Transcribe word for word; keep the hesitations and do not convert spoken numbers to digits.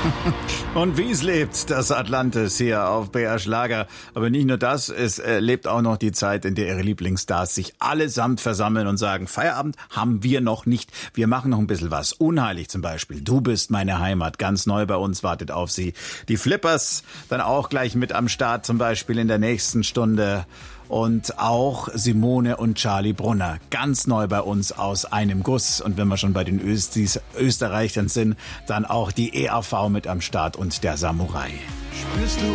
Und wie es lebt, das Atlantis hier auf B R Schlager. Aber nicht nur das, es äh, lebt auch noch die Zeit, in der ihre Lieblingsstars sich allesamt versammeln und sagen, Feierabend haben wir noch nicht. Wir machen noch ein bisschen was. Unheilig zum Beispiel. Du bist meine Heimat. Ganz neu bei uns, wartet auf sie. Die Flippers dann auch gleich mit am Start, zum Beispiel in der nächsten Stunde. Und auch Simone und Charlie Brunner, ganz neu bei uns aus einem Guss. Und wenn wir schon bei den Östis, Österreichern sind, dann auch die E A V mit am Start und der Samurai. Spürst du